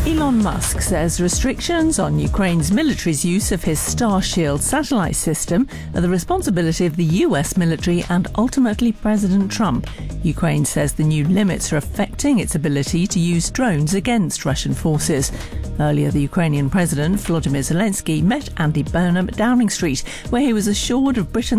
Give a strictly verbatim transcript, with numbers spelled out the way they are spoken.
Elon Musk says restrictions on Ukraine's military's use of his Starshield satellite system are the responsibility of the U S military and ultimately President Trump. Ukraine says the new limits are affecting its ability to use drones against Russian forces. Earlier, the Ukrainian President Volodymyr Zelensky met Andy Burnham at Downing Street, where he was assured of Britain's